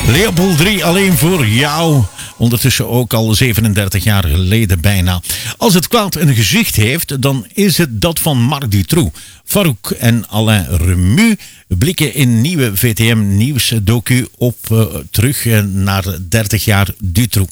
Leopold 3 alleen voor jou. Ondertussen ook al 37 jaar geleden bijna. Als het kwaad een gezicht heeft, dan is het dat van Marc Dutroux. Farouk en Alain Remu blikken in nieuwe VTM Nieuws docu op terug naar 30 jaar Dutroux.